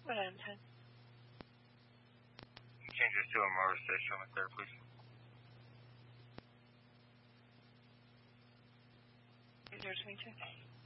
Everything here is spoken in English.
110. Change this to a motor station with there, please. 022.